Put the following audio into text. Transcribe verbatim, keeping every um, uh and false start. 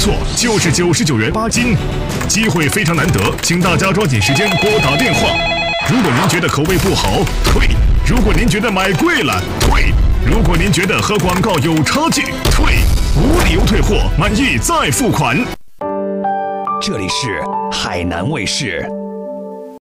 错，就是九十九元八斤，机会非常难得，请大家抓紧时间拨打电话。如果您觉得口味不好，退；如果您觉得买贵了，退；如果您觉得和广告有差距，退，无理由退货，满意再付款。 这里是海南卫视。